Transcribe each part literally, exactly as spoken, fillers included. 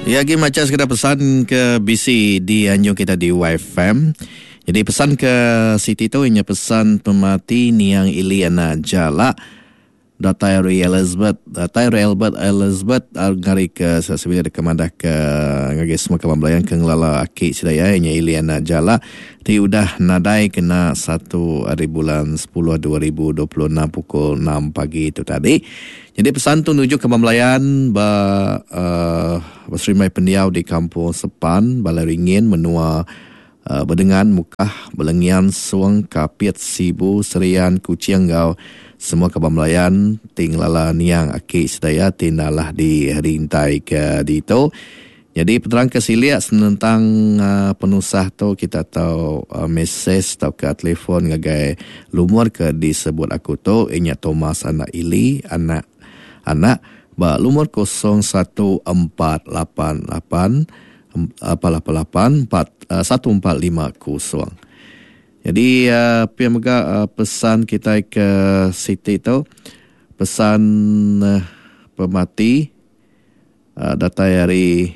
Ya, lagi macam sekadar pesan ke B C di anjung kita di Y F M. Jadi pesan ke Siti tu inya pesan pemati niang Iliana Jala. Datayari Elizabeth, Datayari Elizabeth Elizabeth ngari ke sebila dekamandah ke ngagi semua kebambelayan ke ngelala aki sidaya inya Iliana Jala. Ti udah nadai kena satu hari bulan sepuluh dua ribu dua puluh enam pukul enam pagi itu tadi. Jadi pesan tu nuju ke pembelayan ba uh, berserimai pendiau di kampung Sepan, Balaringin menua uh, berdengan mukah belengian suang kapit sibu serian kucianggau semua kebambelayan tinglala niang aki sedaya tinalah di rintai ke dito. Jadi peterang kesilia tentang uh, penusah tu kita tahu uh, mesej atau ke telefon ngagai lumur ke disebut aku tu inya Thomas anak Ili anak anak ba lumur kosong satu empat lapan lapan apa lapan lapan empat satu empat lima kosong. Jadi uh, pihak mega uh, pesan kita ke Siti tu pesan uh, pemati uh, data dari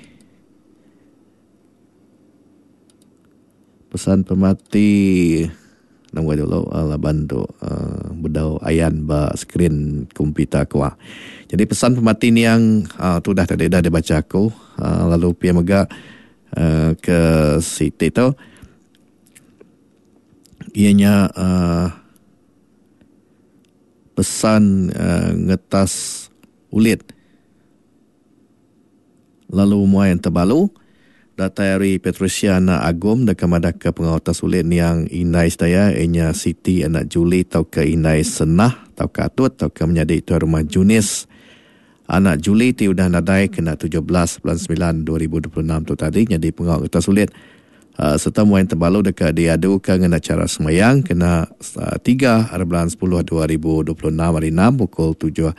pesan pemati nama dulu ala bantu uh, bedau ayan ba skrin komputer kuah. Jadi pesan pemati ni yang uh, tu dah tadi dah dibaca aku uh, lalu pihak mega uh, ke Siti tu ianya uh, pesan uh, ngetas ulit lalu muai yang terbalu datayari Petrosiana Agum dekamadak ke pengawatas ulit yang inai sedaya ianya Siti anak Juli tau ke inai Senah tau ke Atut tau ke menjadi tuan rumah Junis anak Juli ti udah nadai kena tujuh belas bulan sembilan dua ribu dua puluh enam tu tadi jadi pengawatas ulit. Uh, serta muai terbalu dekat diadukan dengan acara semayang kena uh, tiga hari bulan sepuluh dua ribu dua puluh enam hari enam pukul tujuh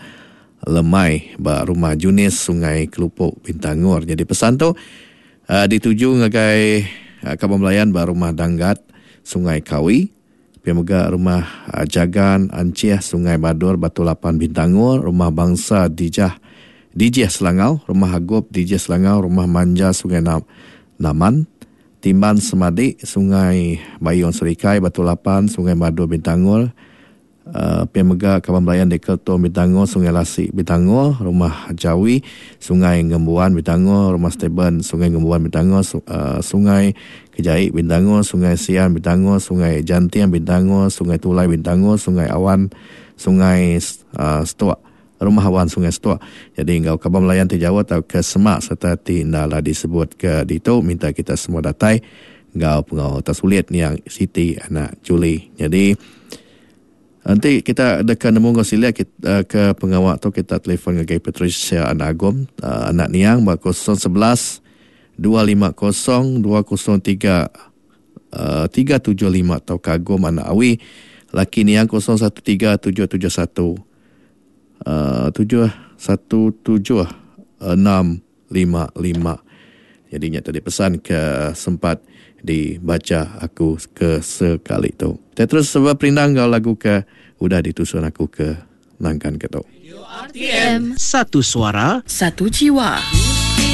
lemai ba rumah Junis Sungai Kelupuk Bintangor. Jadi pesan tu uh, dituju ngagai uh, kabambelayan ba rumah Danggat Sungai Kawi Piamoga rumah uh, Jagan Anciah Sungai Badur Batu Lapan Bintangor, rumah Bangsa Dijah Dijah Selangau, rumah Hagup Dijah Selangau, rumah Manja Sungai Nam, Naman Timban Semadi, Sungai Bayun Serikai, Batu Lapan, Sungai Madu Bintangor, uh, Piamega Kabambelayan Dekelto Bintangor, Sungai Lasik Bintangor, Rumah Jawi, Sungai Gembuan Bintangor, Rumah Steben, Sungai Gembuan Bintangor, uh, Sungai Kejaik Bintangor, Sungai Sian Bintangor, Sungai Jantian Bintangor, Sungai Tulai Bintangor, Sungai Awan, Sungai uh, Stua. Rumah Awan Sungai Stua. Jadi engkau kabar melayan terjawab atau ke semak serta tindalah disebut ke dito minta kita semua datai engkau pengau tersulit ni yang Siti anak Juli. Jadi nanti kita dekat nemu kau sila kita ke pengawak tu kita telefon ke Patricia anak Agum uh, anak niang ba kosong sebelas dua lima kosong dua kosong tiga tiga tujuh lima atau kagum anak Awi laki niang kosong satu tiga tujuh tujuh satu Uh, tujuh satu tujuh enam lima lima. Jadinya tadi pesan ke sempat dibaca aku ke sekali tu. Kita terus sebab perindang kau lagu ke udah ditusun aku ke nangkan ke tu. R T M satu suara satu jiwa.